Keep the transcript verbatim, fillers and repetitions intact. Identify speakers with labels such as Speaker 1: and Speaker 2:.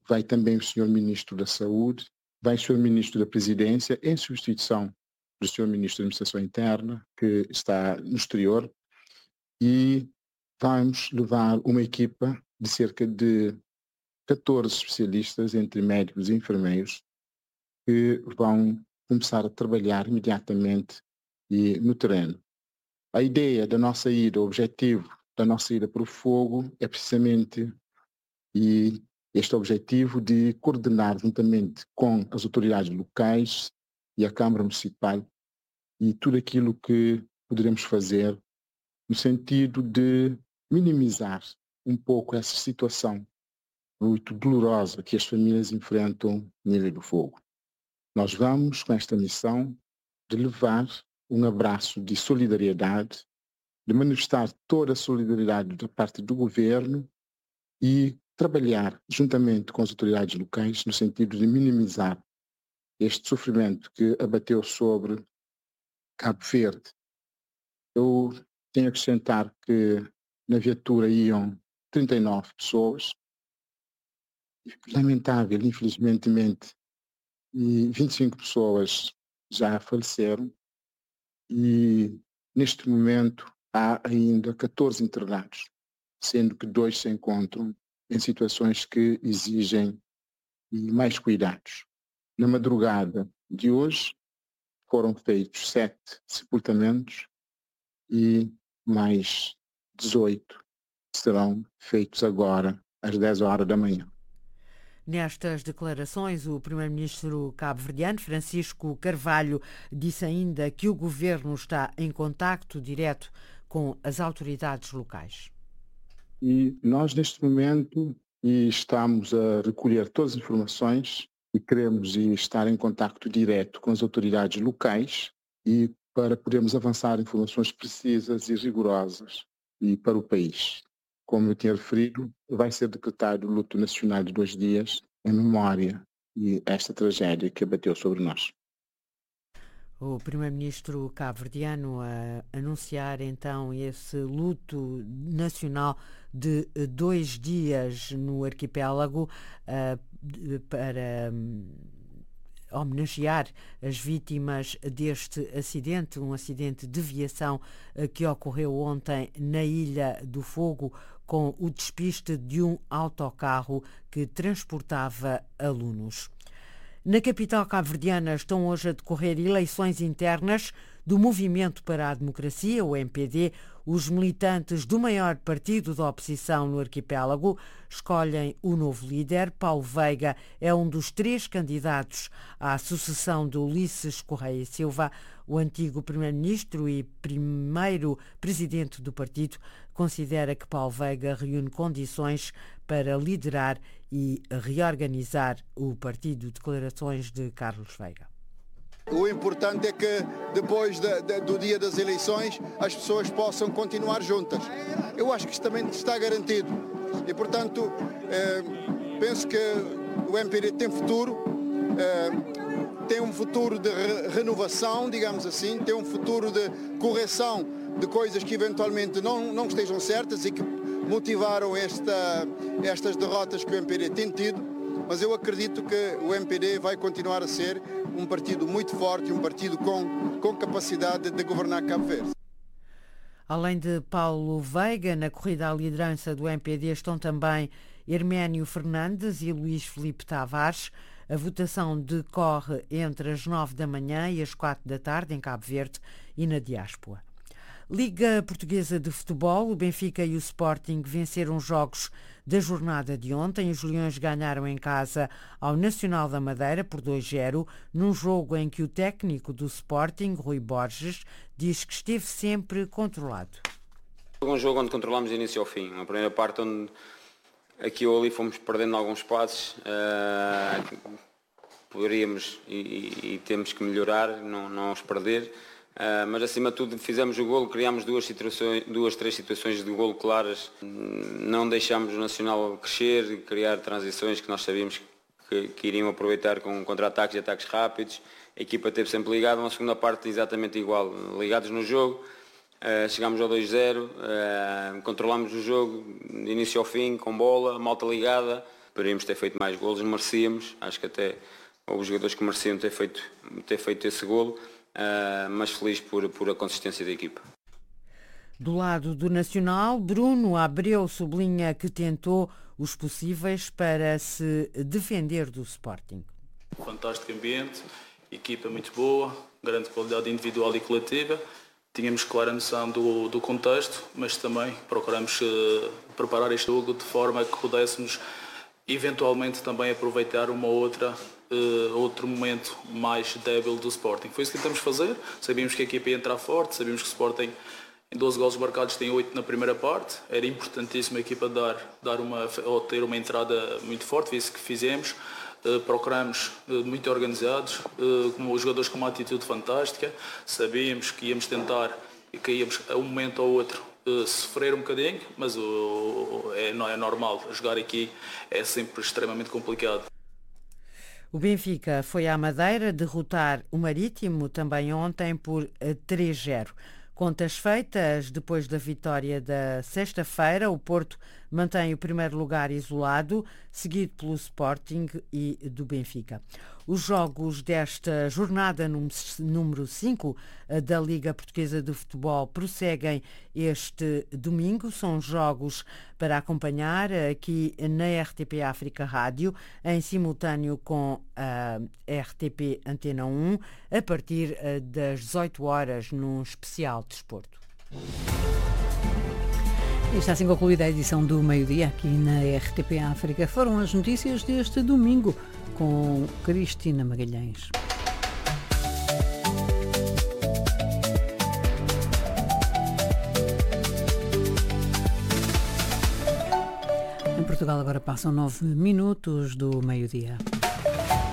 Speaker 1: vai também o senhor Ministro da Saúde, vai o senhor Ministro da Presidência, em substituição do senhor Ministro da Administração Interna, que está no exterior, e vamos levar uma equipa de cerca de catorze especialistas, entre médicos e enfermeiros, que vão começar a trabalhar imediatamente e no terreno. A ideia da nossa ida, o objetivo da nossa ida para o fogo é precisamente e este objetivo de coordenar juntamente com as autoridades locais e a Câmara Municipal e tudo aquilo que poderemos fazer no sentido de minimizar um pouco essa situação muito dolorosa que as famílias enfrentam na Ilha do Fogo. Nós vamos com esta missão de levar um abraço de solidariedade, de manifestar toda a solidariedade da parte do governo e trabalhar juntamente com as autoridades locais no sentido de minimizar este sofrimento que abateu sobre Cabo Verde. Eu tenho a acrescentar que na viatura iam trinta e nove pessoas, lamentável, infelizmente, e vinte e cinco pessoas já faleceram e neste momento há ainda catorze internados, sendo que dois se encontram em situações que exigem mais cuidados. Na madrugada de hoje foram feitos sete sepultamentos e mais dezoito serão feitos agora às dez horas da manhã.
Speaker 2: Nestas declarações, o primeiro-ministro cabo-verdiano, Francisco Carvalho, disse ainda que o governo está em contacto direto com as autoridades locais.
Speaker 1: E nós, neste momento, estamos a recolher todas as informações e queremos estar em contacto direto com as autoridades locais e para podermos avançar informações precisas e rigorosas e para o país. Como eu tinha referido, vai ser decretado o luto nacional de dois dias em memória de esta tragédia que abateu sobre nós.
Speaker 2: O primeiro-ministro cabo-verdiano a anunciar então esse luto nacional de dois dias no arquipélago uh, para um, homenagear as vítimas deste acidente, um acidente de viação uh, que ocorreu ontem na Ilha do Fogo com o despiste de um autocarro que transportava alunos. Na capital cabo-verdiana estão hoje a decorrer eleições internas do Movimento para a Democracia, o M P D. Os militantes do maior partido da oposição no arquipélago escolhem o novo líder. Paulo Veiga é um dos três candidatos à sucessão de Ulisses Correia Silva. O antigo primeiro-ministro e primeiro presidente do partido considera que Paulo Veiga reúne condições para liderar e reorganizar o partido. Declarações de Carlos Veiga.
Speaker 3: O importante é que depois de, de, do dia das eleições as pessoas possam continuar juntas. Eu acho que isto também está garantido e, portanto, eh, penso que o M P D tem futuro, eh, tem um futuro de re- renovação, digamos assim, tem um futuro de correção de coisas que eventualmente não, não estejam certas e que motivaram esta, estas derrotas que o M P D tem tido. Mas eu acredito que o M P D vai continuar a ser um partido muito forte, um partido com, com capacidade de governar Cabo Verde.
Speaker 2: Além de Paulo Veiga, na corrida à liderança do M P D estão também Herménio Fernandes e Luís Filipe Tavares. A votação decorre entre as nove da manhã e as quatro da tarde em Cabo Verde e na diáspora. Liga Portuguesa de Futebol, o Benfica e o Sporting venceram os jogos da jornada de ontem. Os Leões ganharam em casa ao Nacional da Madeira por dois a zero, num jogo em que o técnico do Sporting, Rui Borges, diz que esteve sempre controlado.
Speaker 4: Um jogo onde controlamos de início ao fim. A primeira parte onde aqui ou ali fomos perdendo alguns passos, uh, poderíamos e, e, e temos que melhorar, não, não os perder. Uh, mas acima de tudo fizemos o golo, criámos duas, situações, duas, três situações de golo claras, não deixámos o Nacional crescer e criar transições que nós sabíamos que, que iriam aproveitar com contra-ataques e ataques rápidos. A equipa esteve sempre ligada, uma segunda parte exatamente igual, ligados no jogo, uh, chegámos ao dois a zero, uh, controlámos o jogo de início ao fim, com bola, malta ligada, poderíamos ter feito mais golos, merecíamos, acho que até houve jogadores que mereciam ter feito, ter feito esse golo, uh, mas feliz por, por a consistência da equipa.
Speaker 2: Do lado do Nacional, Bruno Abreu sublinha que tentou os possíveis para se defender do Sporting.
Speaker 5: Fantástico ambiente, equipa muito boa, grande qualidade individual e coletiva. Tínhamos clara noção do, do contexto, mas também procuramos uh, preparar este jogo de forma que pudéssemos eventualmente também aproveitar uma outra, uh, outro momento mais débil do Sporting. Foi isso que tentamos fazer. Sabíamos que a equipa ia entrar forte, sabíamos que o Sporting em doze golos marcados tem oito na primeira parte. Era importantíssimo a equipa dar, dar uma, ou ter uma entrada muito forte, foi isso que fizemos. Uh, procuramos uh, muito organizados, uh, com os jogadores com uma atitude fantástica. Sabíamos que íamos tentar e que íamos a um momento ou outro uh, sofrer um bocadinho, mas uh, é, não é normal. Jogar aqui é sempre extremamente complicado.
Speaker 2: O Benfica foi à Madeira derrotar o Marítimo também ontem por três a zero. Contas feitas, depois da vitória da sexta-feira, o Porto mantém o primeiro lugar isolado, seguido pelo Sporting e do Benfica. Os jogos desta jornada número cinco da Liga Portuguesa de Futebol prosseguem este domingo. São jogos para acompanhar aqui na R T P África Rádio, em simultâneo com a R T P Antena um, a partir das dezoito horas, num especial desporto.
Speaker 6: E está assim concluída a edição do meio-dia aqui na R T P África. Foram as notícias deste domingo com Cristina Magalhães. Em Portugal agora passam nove minutos do meio-dia.